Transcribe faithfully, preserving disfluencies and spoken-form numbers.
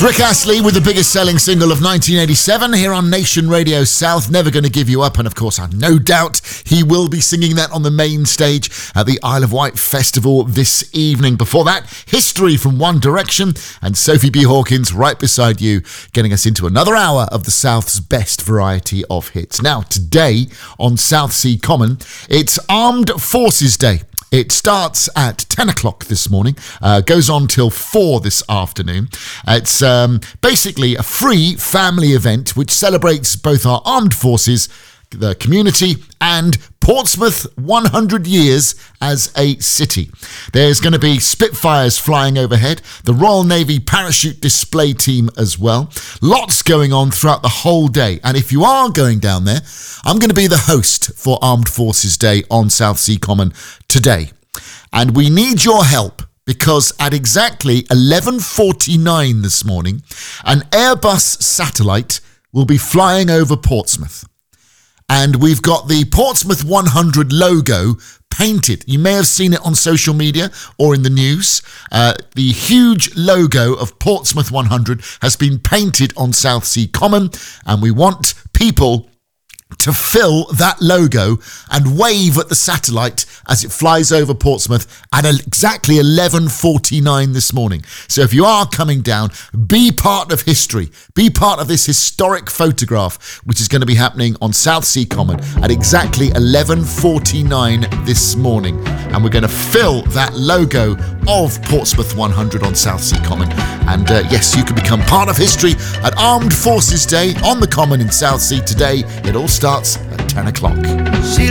Rick Astley with the biggest selling single of nineteen eighty-seven here on Nation Radio South, Never Gonna Give You Up. And of course, I've no doubt he will be singing that on the main stage at the Isle of Wight Festival this evening. Before that, History from One Direction and Sophie B. Hawkins right beside you, getting us into another hour of the South's best variety of hits. Now, today on Southsea Common, it's Armed Forces Day. It starts at ten o'clock this morning, uh, goes on till four this afternoon. It's um, basically a free family event which celebrates both our armed forces, the community, and Portsmouth one hundred years as a city. There's going to be Spitfires flying overhead, the Royal Navy parachute display team as well. Lots going on throughout the whole day. And if you are going down there, I'm going to be the host for Armed Forces Day on Southsea Common today. And we need your help because at exactly eleven forty-nine this morning, an Airbus satellite will be flying over Portsmouth. And we've got the Portsmouth one hundred logo painted. You may have seen it on social media or in the news. Uh, the huge logo of Portsmouth one hundred has been painted on Southsea Common, and we want people to fill that logo and wave at the satellite as it flies over Portsmouth at exactly eleven forty-nine this morning. So if you are coming down, be part of history. Be part of this historic photograph, which is going to be happening on Southsea Common at exactly eleven forty-nine this morning. And we're going to fill that logo of Portsmouth one hundred on Southsea Common. And uh, yes, you can become part of history at Armed Forces Day on the Common in Southsea today. It all starts at ten o'clock. She